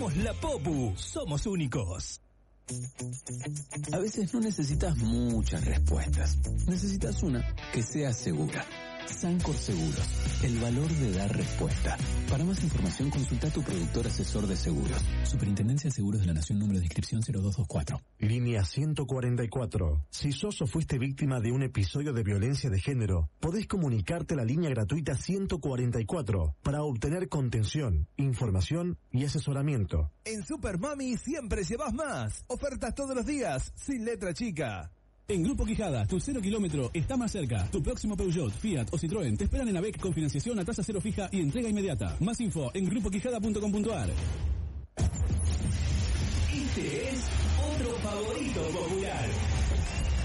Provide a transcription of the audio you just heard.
Somos la Popu, somos únicos. A veces no necesitas muchas respuestas. Necesitas una que sea segura. Sancor Seguros, el valor de dar respuesta. Para más información consulta a tu productor asesor de seguros. Superintendencia de Seguros de la Nación, número de inscripción 0224. Línea 144. Si sos o fuiste víctima de un episodio de violencia de género, podés comunicarte a la línea gratuita 144 para obtener contención, información y asesoramiento. En Super Mami siempre llevas más. Ofertas todos los días, sin letra chica. En Grupo Quijada, tu 0 kilómetro está más cerca. Tu próximo Peugeot, Fiat o Citroën te esperan en AVEC con financiación a tasa cero fija y entrega inmediata. Más info en grupoquijada.com.ar. Este es otro favorito popular.